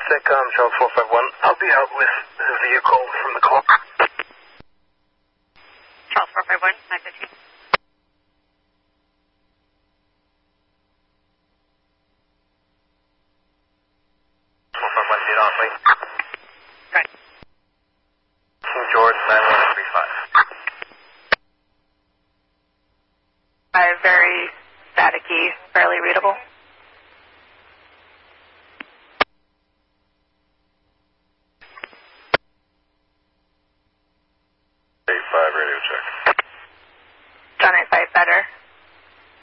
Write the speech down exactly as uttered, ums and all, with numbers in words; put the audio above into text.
SETCOM, Charles four five one. I'll be out with the vehicle from the call. Charles four five one, nine fifteen. four five one, get on, please. Right. King George, nine one three five. Uh, very staticky, barely readable. eight five, radio check. John eight five better.